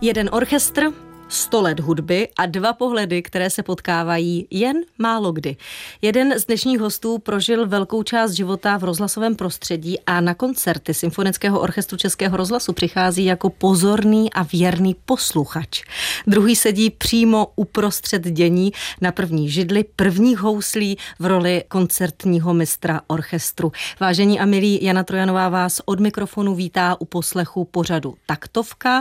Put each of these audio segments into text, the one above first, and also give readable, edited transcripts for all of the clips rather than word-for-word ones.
Jeden orchestr, 100 let hudby a 2 pohledy, které se potkávají jen málo kdy. Jeden z dnešních hostů prožil velkou část života v rozhlasovém prostředí a na koncerty Symfonického orchestru Českého rozhlasu přichází jako pozorný a věrný posluchač. Druhý sedí přímo uprostřed dění na první židli, prvních houslí v roli koncertního mistra orchestru. Vážení a milí, Jana Trojanová vás od mikrofonu vítá u poslechu pořadu Taktovka,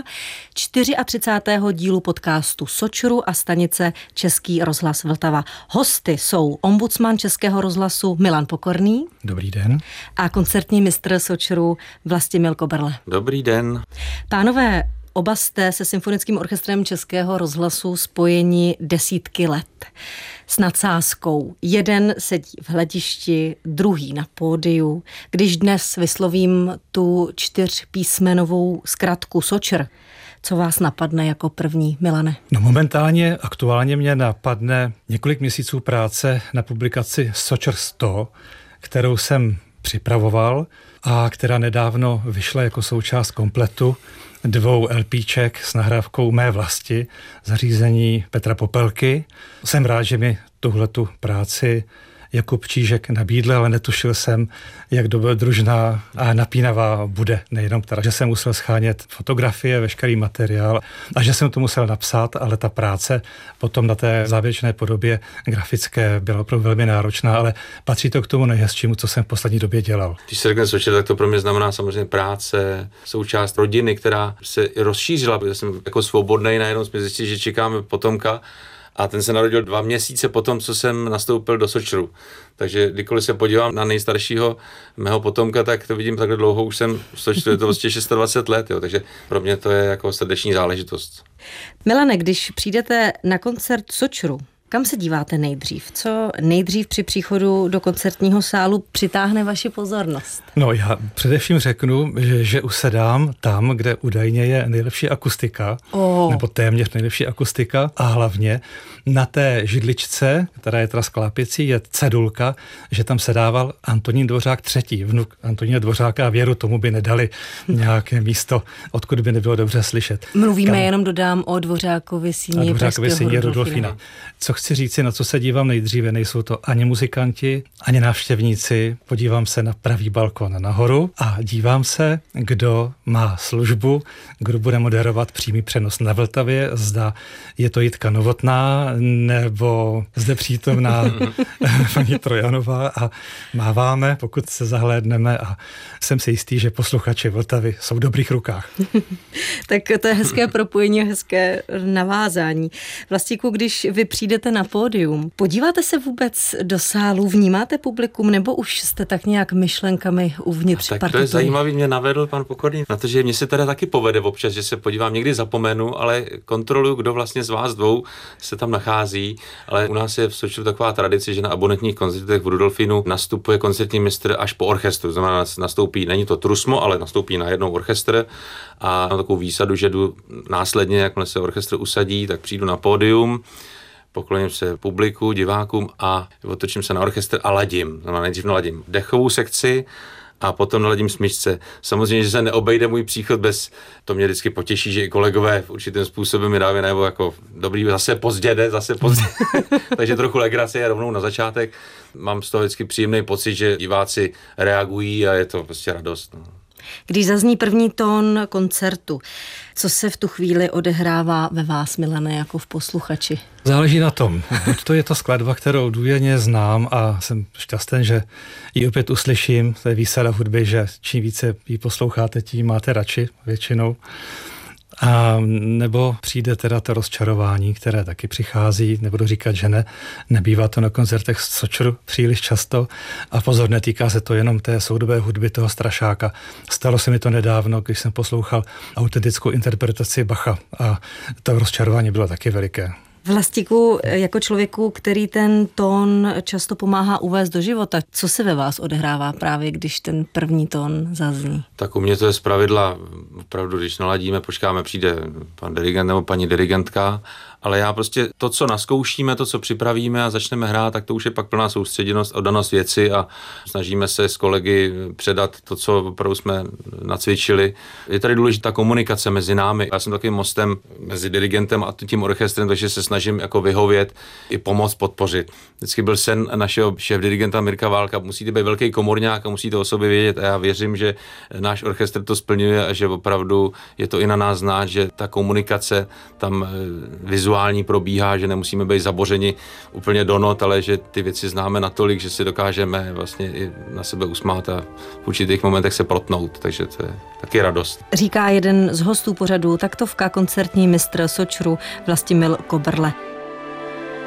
34. dílu podcastu Sočru a stanice Český rozhlas Vltava. Hosty jsou ombudsman Českého rozhlasu Milan Pokorný. Dobrý den. A koncertní mistr Sočru Vlastimil Koberle. Dobrý den. Pánové, oba jste se Symfonickým orchestrem Českého rozhlasu spojeni desítky let. S nadsázkou. Jeden sedí v hledišti, druhý na pódiu. Když dnes vyslovím tu 4písmenovou zkratku Sočr, co vás napadne jako první, Milane? No momentálně, aktuálně mě napadne několik měsíců práce na publikaci Sočr 100, kterou jsem připravoval a která nedávno vyšla jako součást kompletu 2 LPček s nahrávkou Mé vlasti, zařízení Petra Popelky. Jsem rád, že mi tuhletu práci Jakub Čížek nabídl, ale netušil jsem, jak dobrodružná a napínavá bude. Nejenom teda, že jsem musel schánět fotografie, veškerý materiál a že jsem to musel napsat, ale ta práce potom na té závěrečné podobě grafické byla opravdu velmi náročná, ale patří to k tomu nejhezčímu, co jsem v poslední době dělal. Když se řekne Sočr, tak to pro mě znamená samozřejmě práce, součást rodiny, která se rozšířila, protože jsem jako svobodnej, najednou jsme zjistili, že čekáme potomka. A ten se narodil 2 měsíce potom, co jsem nastoupil do Sočru. Takže kdykoliv se podívám na nejstaršího mého potomka, tak to vidím takhle dlouho, už jsem v Sočru, je to vlastně 26 let, jo, takže pro mě to je jako srdeční záležitost. Milane, když přijdete na koncert Sočru, kam se díváte nejdřív? Co nejdřív při příchodu do koncertního sálu přitáhne vaši pozornost? No já především řeknu, že usedám tam, kde údajně je nejlepší akustika, nebo téměř nejlepší akustika a hlavně na té židličce, která je teda sklápěcí, je cedulka, že tam sedával Antonín Dvořák III, vnuk Antonína Dvořáka a věru tomu by nedali nějaké místo, odkud by nebylo dobře slyšet. Mluvíme jenom, dodám, o Dvořákovi síni Rudolfína. Co chci říci, na co se dívám nejdříve, nejsou to ani muzikanti, ani návštěvníci. Podívám se na pravý balkon nahoru a dívám se, kdo má službu, kdo bude moderovat přímý přenos na Vltavě, zda je to Jitka Novotná, nebo zde přítomná paní Trojanová a máváme, pokud se zahlédneme a jsem si jistý, že posluchači Vltavy jsou v dobrých rukách. Tak to je hezké propojení, hezké navázání. Vlastíku, když vy přijdete na pódium, podíváte se vůbec do sálu, vnímáte publikum, nebo už jste tak nějak myšlenkami uvnitř partitury? Tak to je zajímavý, mě navedl pan Pokorný na to, že mě se teda taky povede občas, že se podívám, někdy zapomenu, ale kontroluju, kdo vlastně z vás dvou se tam nachází, ale u nás je v Sočru taková tradice, že na abonentních koncertech v Rudolfínu nastupuje koncertní mistr až po orchestru, znamená nastoupí, není to trusmo, ale nastoupí najednou orchestr a na takovou výsadu, že jdu následně, jakmile se orchestr usadí, tak přijdu na pódium, pokloním se publiku, divákům a otočím se na orchestr a ladím. Znamená, nejdřív naladím dechovou sekci a potom naladím smyčce. Samozřejmě, že se neobejde můj příchod bez, to mě vždycky potěší, že i kolegové v určitým způsobem mi dávají nebo jako dobrý, zase pozdě jde. Takže trochu legrace je rovnou na začátek. Mám z toho vždycky příjemný pocit, že diváci reagují a je to prostě radost. No. Když zazní první tón koncertu, co se v tu chvíli odehrává ve vás, Milane, jako v posluchači? Záleží na tom. Buď to je ta skladba, kterou důvěrně znám a jsem šťastný, že ji opět uslyším. To je výsada hudby, že čím více ji posloucháte, tím máte radši většinou. A nebo přijde teda to rozčarování, které taky přichází, nebudu říkat, že ne, nebývá to na koncertech z Sočru příliš často a pozor, netýká se to jenom té soudobé hudby, toho strašáka. Stalo se mi to nedávno, když jsem poslouchal autentickou interpretaci Bacha a to rozčarování bylo taky veliké. Vlastiku, jako člověku, který ten tón často pomáhá uvést do života, co se ve vás odehrává právě, když ten první tón zazní? Tak u mě to je zpravidla, opravdu, když naladíme, počkáme, přijde pan dirigent nebo paní dirigentka, ale já prostě to, co naskoušíme, to, co připravíme a začneme hrát, tak to už je pak plná soustředěnost, oddanost věci a snažíme se s kolegy předat to, co opravdu jsme nacvičili. Je tady důležitá komunikace mezi námi. Já jsem takovým mostem mezi dirigentem a tím orchestrem, takže se snažím jako vyhovět i pomoct podpořit. Vždycky byl sen našeho šéfdirigenta Mirka Válka, musíte být velký komorňák a musíte o sobě vědět a já věřím, že náš orchestr to splňuje a že opravdu je to i na nás znát, že ta komunikace tam vizuální probíhá, že nemusíme být zabořeni úplně do not, ale že ty věci známe natolik, že si dokážeme vlastně i na sebe usmát a v určitých momentech se protnout, takže to je taky radost. Říká jeden z hostů pořadu Taktovka, koncertní mistr Sočru Vlastimil Koberle.